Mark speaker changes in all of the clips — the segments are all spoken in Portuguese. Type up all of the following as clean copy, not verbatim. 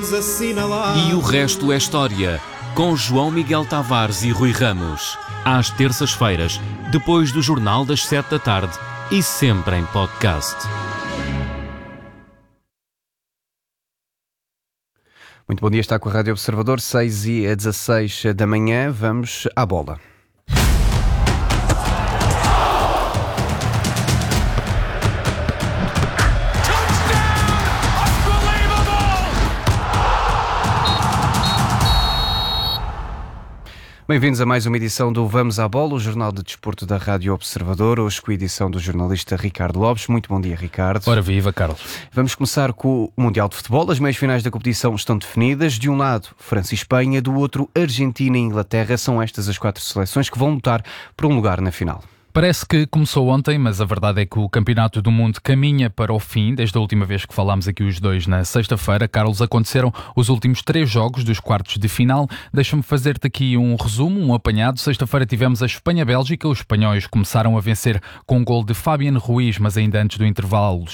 Speaker 1: tens assinalado.
Speaker 2: E o resto é história, com João Miguel Tavares e Rui Ramos. Às terças-feiras, depois do Jornal das 7 da tarde e sempre em podcast.
Speaker 3: Muito bom dia, está com a Rádio Observador, 6h16 da manhã, vamos à bola. Bem-vindos a mais uma edição do Vamos à Bola, o jornal de desporto da Rádio Observador, hoje com a edição do jornalista Ricardo Lopes. Muito bom dia, Ricardo.
Speaker 4: Ora viva, Carlos.
Speaker 3: Vamos começar com o Mundial de Futebol. As meias-finais da competição estão definidas. De um lado, França e Espanha, do outro, Argentina e Inglaterra. São estas as 4 seleções que vão lutar por um lugar na final.
Speaker 4: Parece que começou ontem, mas a verdade é que o Campeonato do Mundo caminha para o fim. Desde a última vez que falámos aqui os dois na sexta-feira, Carlos, aconteceram os últimos 3 jogos dos quartos de final. Deixa-me fazer-te aqui um resumo, um apanhado. Sexta-feira tivemos a Espanha-Bélgica. Os espanhóis começaram a vencer com um gol de Fabián Ruiz, mas ainda antes do intervalo,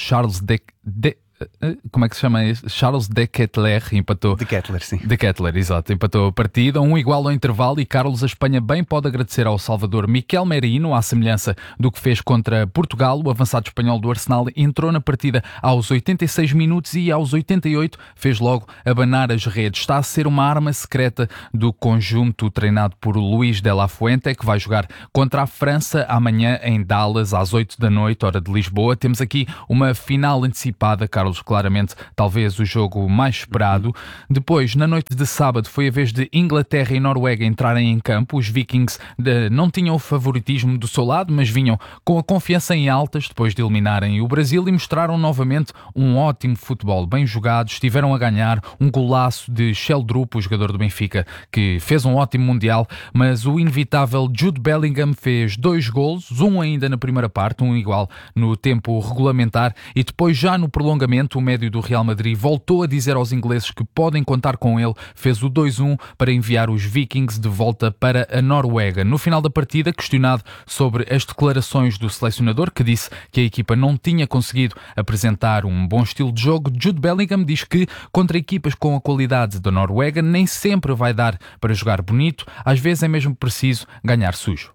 Speaker 4: como é que se chama isso? Charles de Ketelaere empatou.
Speaker 3: De Ketelaere, sim.
Speaker 4: De Ketelaere, exato. Empatou a partida, igual ao intervalo, e Carlos, a Espanha bem pode agradecer ao Salvador Miquel Merino, à semelhança do que fez contra Portugal. O avançado espanhol do Arsenal entrou na partida aos 86 minutos e aos 88 fez logo abanar as redes. Está a ser uma arma secreta do conjunto treinado por Luís de la Fuente, que vai jogar contra a França amanhã em Dallas, às 8 da noite, hora de Lisboa. Temos aqui uma final antecipada, Carlos, claramente talvez o jogo mais esperado. Depois, na noite de sábado, foi a vez de Inglaterra e Noruega entrarem em campo. Os Vikings não tinham o favoritismo do seu lado, mas vinham com a confiança em altas depois de eliminarem o Brasil e mostraram novamente um ótimo futebol, bem jogado. Estiveram a ganhar um golaço de Sheldrup, o jogador do Benfica, que fez um ótimo Mundial, mas o inevitável Jude Bellingham fez 2 golos, um ainda na primeira parte, um igual no tempo regulamentar, e depois já no prolongamento o médio do Real Madrid voltou a dizer aos ingleses que podem contar com ele, fez o 2-1 para enviar os Vikings de volta para a Noruega. No final da partida, questionado sobre as declarações do selecionador, que disse que a equipa não tinha conseguido apresentar um bom estilo de jogo, Jude Bellingham diz que contra equipas com a qualidade da Noruega nem sempre vai dar para jogar bonito, às vezes é mesmo preciso ganhar sujo.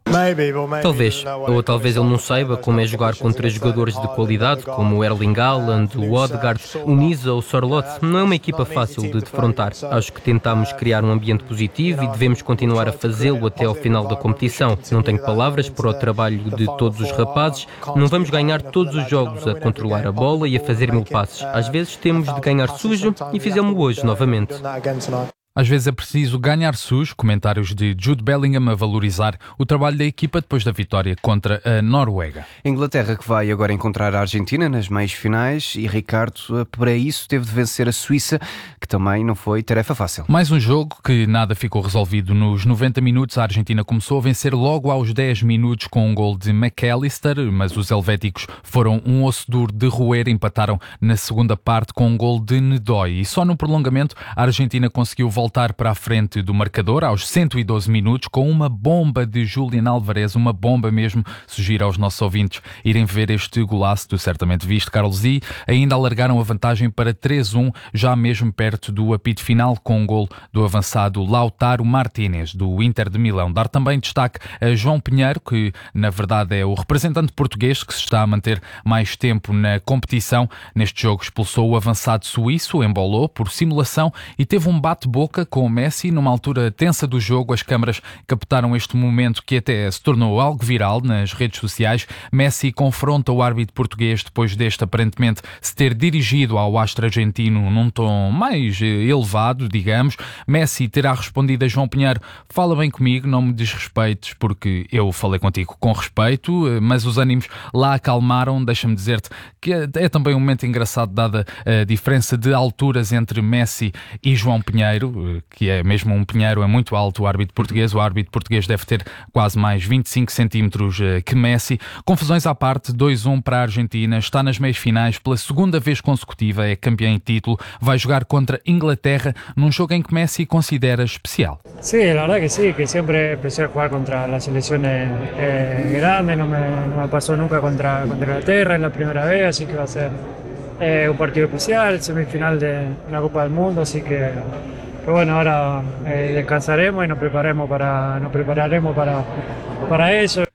Speaker 5: Talvez ele não saiba como é jogar contra jogadores de qualidade como o Erling Haaland, o Odegaard, o Niza ou o Sorloth. Não é uma equipa fácil de defrontar. Acho que tentámos criar um ambiente positivo e devemos continuar a fazê-lo até ao final da competição. Não tenho palavras para o trabalho de todos os rapazes. Não vamos ganhar todos os jogos a controlar a bola e a fazer 1000 passes. Às vezes temos de ganhar sujo e fizemos hoje novamente.
Speaker 4: Às vezes é preciso ganhar sujo, comentários de Jude Bellingham a valorizar o trabalho da equipa depois da vitória contra a Noruega.
Speaker 3: A Inglaterra que vai agora encontrar a Argentina nas meias finais e, Ricardo, para isso teve de vencer a Suíça, que também não foi tarefa fácil.
Speaker 4: Mais um jogo que nada ficou resolvido nos 90 minutos. A Argentina começou a vencer logo aos 10 minutos com um gol de McAllister, mas os helvéticos foram um osso duro de roer, empataram na segunda parte com um gol de Nedói e só no prolongamento a Argentina conseguiu voltar para a frente do marcador aos 112 minutos com uma bomba de Julián Álvarez, uma bomba mesmo. Sugiro aos nossos ouvintes irem ver este golaço, tu certamente viste, Carlos, e ainda alargaram a vantagem para 3-1, já mesmo perto do apito final com um gol do avançado Lautaro Martínez, do Inter de Milão. Dar também destaque a João Pinheiro, que na verdade é o representante português que se está a manter mais tempo na competição. Neste jogo expulsou o avançado suíço, embolou por simulação e teve um bate-boca com o Messi numa altura tensa do jogo. As câmaras captaram este momento que até se tornou algo viral nas redes sociais. Messi confronta o árbitro português depois deste aparentemente se ter dirigido ao astro argentino num tom mais elevado, digamos. Messi terá respondido a João Pinheiro: fala bem comigo, não me desrespeites, porque eu falei contigo com respeito, mas os ânimos lá acalmaram. Deixa-me dizer-te que é também um momento engraçado dada a diferença de alturas entre Messi e João Pinheiro, que é mesmo um Pinheiro, é muito alto o árbitro português. O árbitro português deve ter quase mais 25 centímetros que Messi. Confusões à parte, 2-1 para a Argentina, está nas meias finais pela segunda vez consecutiva, é campeã em título, vai jogar contra Inglaterra num jogo em que Messi considera especial.
Speaker 6: Sí, la verdad que sí, que siempre é especial jugar contra las selecciones grandes, no me pasó nunca contra Inglaterra, es la primera vez, así que va a ser es un partido especial, semifinal de la Copa del Mundo, así que bueno, ahora descansaremos y nos prepararemos para eso.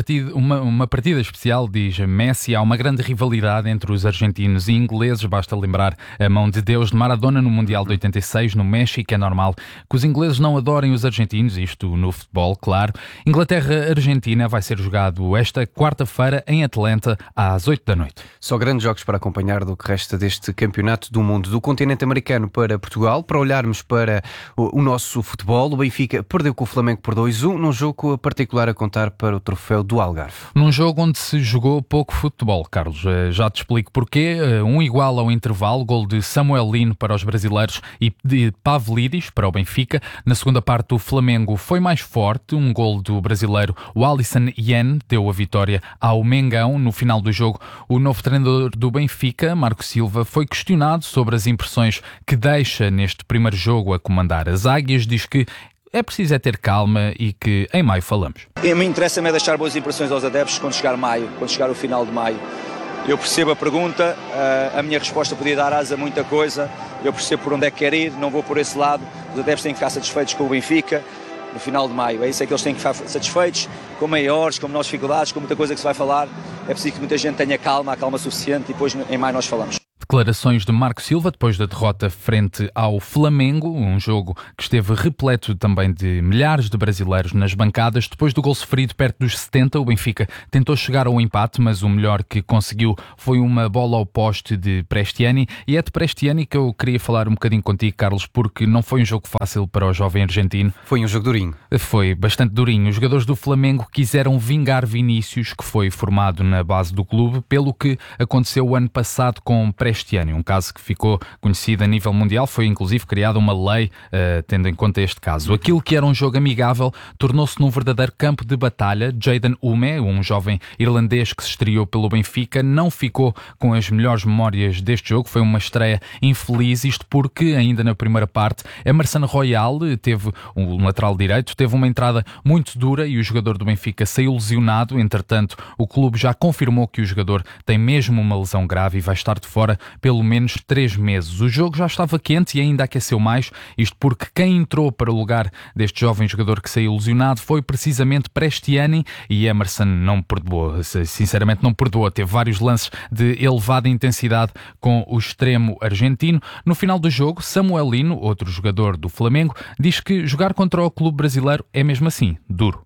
Speaker 4: Uma partida especial, diz Messi. Há uma grande rivalidade entre os argentinos e ingleses. Basta lembrar a mão de Deus de Maradona no Mundial de 86 no México. É normal que os ingleses não adorem os argentinos, isto no futebol, claro. Inglaterra-Argentina vai ser jogado esta quarta-feira em Atlanta às 8 da noite.
Speaker 3: Só grandes jogos para acompanhar do que resta deste campeonato do mundo. Do continente americano para Portugal, para olharmos para o nosso futebol, o Benfica perdeu com o Flamengo por 2-1, num jogo particular a contar para o troféu do Algarve.
Speaker 4: Num jogo onde se jogou pouco futebol, Carlos. Já te explico porquê. Um igual ao intervalo, gol de Samuel Lino para os brasileiros e de Pavlidis para o Benfica. Na segunda parte, o Flamengo foi mais forte. Um gol do brasileiro, o Alisson Yen, deu a vitória ao Mengão. No final do jogo, o novo treinador do Benfica, Marco Silva, foi questionado sobre as impressões que deixa neste primeiro jogo a comandar as Águias. Diz que é preciso ter calma e que em maio falamos.
Speaker 1: A mim interessa-me deixar boas impressões aos adeptos quando chegar maio, quando chegar o final de maio. Eu percebo a pergunta, a minha resposta podia dar asa a muita coisa, eu percebo por onde é que quer ir, não vou por esse lado. Os adeptos têm que ficar satisfeitos com o Benfica no final de maio. É isso que eles têm que ficar satisfeitos, com maiores, com menores dificuldades, com muita coisa que se vai falar. É preciso que muita gente tenha calma, a calma suficiente e depois em maio nós falamos.
Speaker 4: Declarações de Marco Silva depois da derrota frente ao Flamengo, um jogo que esteve repleto também de milhares de brasileiros nas bancadas. Depois do gol sofrido perto dos 70, o Benfica tentou chegar ao empate, mas o melhor que conseguiu foi uma bola ao poste de Prestiani. E é de Prestiani que eu queria falar um bocadinho contigo, Carlos, porque não foi um jogo fácil para o jovem argentino.
Speaker 3: Foi um jogo durinho.
Speaker 4: Foi bastante durinho. Os jogadores do Flamengo quiseram vingar Vinícius, que foi formado na base do clube, pelo que aconteceu o ano passado com Prestiani. Um caso que ficou conhecido a nível mundial. Foi inclusive criada uma lei tendo em conta este caso. Aquilo que era um jogo amigável tornou-se num verdadeiro campo de batalha. Jayden Ume, um jovem irlandês que se estreou pelo Benfica, não ficou com as melhores memórias deste jogo. Foi uma estreia infeliz, isto porque ainda na primeira parte Emerson Royal teve um lateral direito, teve uma entrada muito dura e o jogador do Benfica saiu lesionado. Entretanto, o clube já confirmou que o jogador tem mesmo uma lesão grave e vai estar de fora pelo menos 3 meses. O jogo já estava quente e ainda aqueceu mais, isto porque quem entrou para o lugar deste jovem jogador que saiu lesionado foi precisamente Prestiani e Emerson não perdoou, sinceramente não perdoou. Teve vários lances de elevada intensidade com o extremo argentino. No final do jogo, Samuel Lino, outro jogador do Flamengo, diz que jogar contra o clube brasileiro é mesmo assim, duro.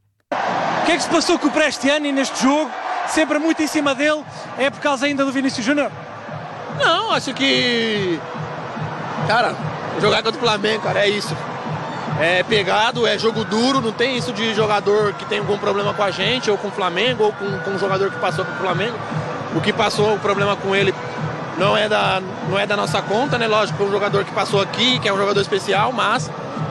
Speaker 7: O que é que se passou com o Prestiani neste jogo? Sempre muito em cima dele, é por causa ainda do Vinícius Júnior?
Speaker 8: Não, acho que, cara, jogar contra o Flamengo, cara, é isso. É pegado, é jogo duro, não tem isso de jogador que tem algum problema com a gente, ou com o Flamengo, ou com um jogador que passou com o Flamengo. O que passou, o problema com ele não é da nossa conta, né? Lógico que é um jogador que passou aqui, que é um jogador especial, mas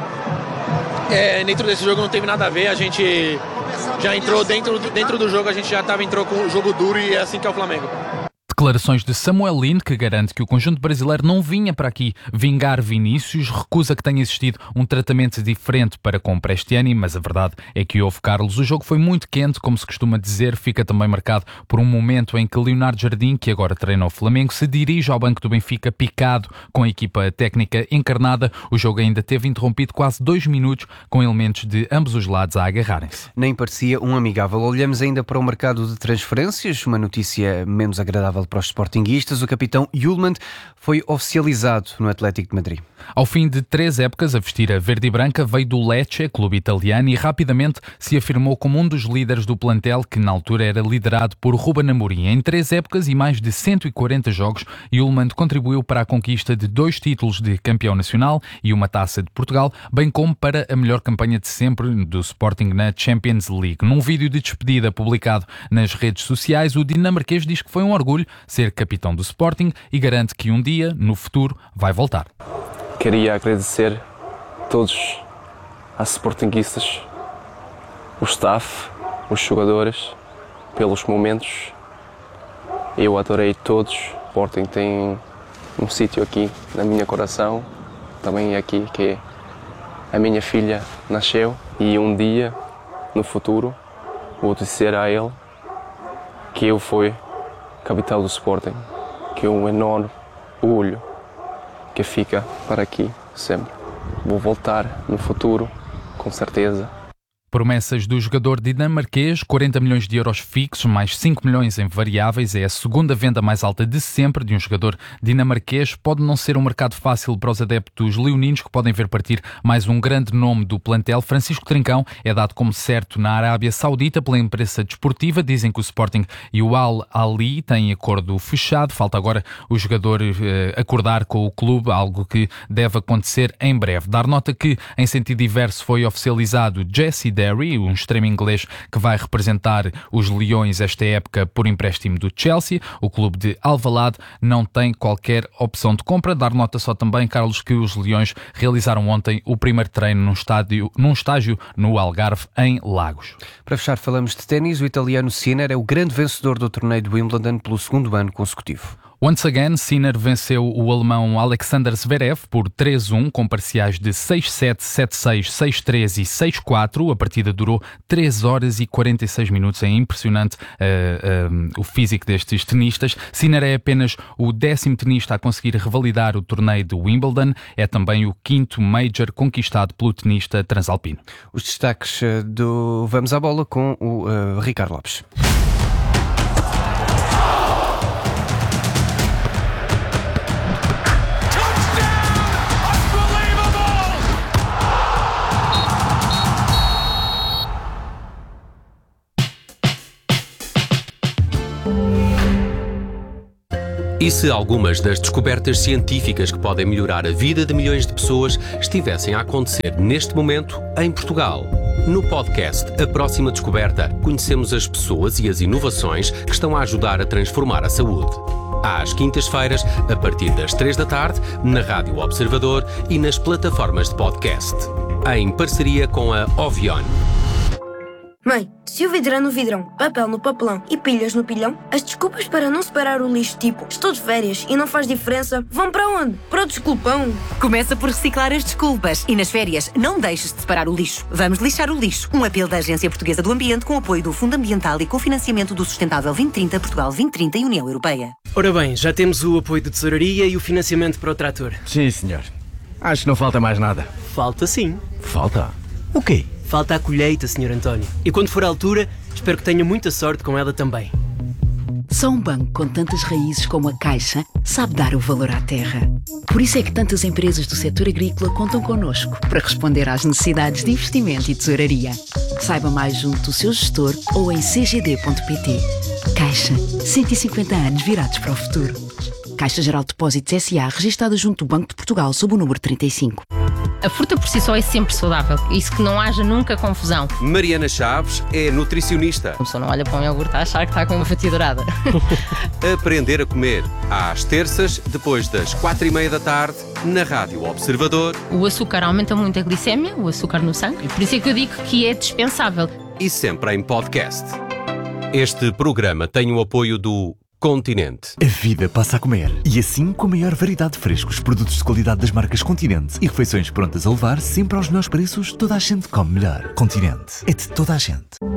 Speaker 8: dentro desse jogo não teve nada a ver, a gente já entrou dentro do jogo, a gente já entrou com o jogo duro e é assim que é o Flamengo.
Speaker 4: Declarações de Samuel Lino, que garante que o conjunto brasileiro não vinha para aqui vingar Vinícius, recusa que tenha existido um tratamento diferente para com Prestiani, mas a verdade é que houve, Carlos. O jogo foi muito quente, como se costuma dizer, fica também marcado por um momento em que Leonardo Jardim, que agora treina o Flamengo, se dirige ao banco do Benfica picado com a equipa técnica encarnada. O jogo ainda teve interrompido quase 2 minutos com elementos de ambos os lados a agarrarem-se.
Speaker 3: Nem parecia um amigável. Olhamos ainda para o mercado de transferências, uma notícia menos agradável para os sportinguistas. O capitão Hjulmand foi oficializado no Atlético de Madrid.
Speaker 4: Ao fim de 3 épocas a vestir a verde e branca, veio do Lecce, clube italiano, e rapidamente se afirmou como um dos líderes do plantel, que na altura era liderado por Ruben Amorim. Em 3 épocas e mais de 140 jogos, Hjulmand contribuiu para a conquista de 2 títulos de campeão nacional e uma taça de Portugal, bem como para a melhor campanha de sempre do Sporting na Champions League. Num vídeo de despedida publicado nas redes sociais, o dinamarquês diz que foi um orgulho ser capitão do Sporting e garante que um dia, no futuro, vai voltar.
Speaker 9: Queria agradecer a todos os sportinguistas, o staff, os jogadores, pelos momentos. Eu adorei todos. O Sporting tem um sítio aqui no meu coração, também aqui que a minha filha nasceu, e um dia, no futuro, vou dizer a ele que eu fui capitão do Sporting, que é um enorme orgulho que fica para aqui sempre. Vou voltar no futuro, com certeza.
Speaker 4: Promessas do jogador dinamarquês, 40 milhões de euros fixos, mais 5 milhões em variáveis. É a segunda venda mais alta de sempre de um jogador dinamarquês. Pode não ser um mercado fácil para os adeptos leoninos, que podem ver partir mais um grande nome do plantel. Francisco Trincão é dado como certo na Arábia Saudita pela imprensa desportiva. Dizem que o Sporting e o Al Ahly têm acordo fechado. Falta agora o jogador acordar com o clube, algo que deve acontecer em breve. Dar nota que, em sentido diverso, foi oficializado Jesse Derry, um extremo inglês que vai representar os Leões esta época por empréstimo do Chelsea. O clube de Alvalade não tem qualquer opção de compra. Dar nota só também, Carlos, que os Leões realizaram ontem o primeiro treino num estágio no Algarve, em Lagos.
Speaker 3: Para fechar, falamos de ténis. O italiano Sinner é o grande vencedor do torneio de Wimbledon pelo segundo ano consecutivo.
Speaker 4: Once again, Sinner venceu o alemão Alexander Zverev por 3-1, com parciais de 6-7, 7-6, 6-3 e 6-4. A partida durou 3 horas e 46 minutos. É impressionante o físico destes tenistas. Sinner é apenas o 10º tenista a conseguir revalidar o torneio de Wimbledon. É também o 5º Major conquistado pelo tenista transalpino.
Speaker 3: Os destaques do Vamos à Bola com o Ricardo Lopes.
Speaker 10: E se algumas das descobertas científicas que podem melhorar a vida de milhões de pessoas estivessem a acontecer neste momento em Portugal? No podcast A Próxima Descoberta, conhecemos as pessoas e as inovações que estão a ajudar a transformar a saúde. Às quintas-feiras, a partir das 3 da tarde, na Rádio Observador e nas plataformas de podcast. Em parceria com a Ovion.
Speaker 11: Mãe, se o vidro é no vidrão, papel no papelão e pilhas no pilhão, as desculpas para não separar o lixo, tipo estou de férias e não faz diferença, vão para onde? Para o desculpão.
Speaker 12: Começa por reciclar as desculpas e nas férias não deixes de separar o lixo. Vamos lixar o lixo. Um apelo da Agência Portuguesa do Ambiente com apoio do Fundo Ambiental e cofinanciamento do Sustentável 2030, Portugal 2030 e União Europeia.
Speaker 13: Ora bem, já temos o apoio de tesouraria e o financiamento para o trator.
Speaker 14: Sim, senhor. Acho que não falta mais nada.
Speaker 13: Falta sim.
Speaker 14: Falta? O quê?
Speaker 13: Falta a colheita, Sr. António. E quando for a altura, espero que tenha muita sorte com ela também.
Speaker 15: Só um banco com tantas raízes como a Caixa sabe dar o valor à terra. Por isso é que tantas empresas do setor agrícola contam connosco para responder às necessidades de investimento e tesouraria. Saiba mais junto do seu gestor ou em cgd.pt. Caixa, 150 anos virados para o futuro. Caixa Geral de Depósitos S.A. registada junto do Banco de Portugal sob o número 35.
Speaker 16: A fruta por si só é sempre saudável, isso que não haja nunca confusão.
Speaker 10: Mariana Chaves é nutricionista.
Speaker 16: A pessoa não olha para um iogurte a achar que está com uma fatia dourada.
Speaker 10: Aprender a comer, às terças, depois das 4:30 da tarde, na Rádio Observador.
Speaker 16: O açúcar aumenta muito a glicémia, o açúcar no sangue, por isso é que eu digo que é dispensável.
Speaker 10: E sempre em podcast. Este programa tem o apoio do Continente.
Speaker 17: A vida passa a comer. E assim, com a maior variedade de frescos, produtos de qualidade das marcas Continente e refeições prontas a levar sempre aos melhores preços, toda a gente come melhor. Continente. É de toda a gente.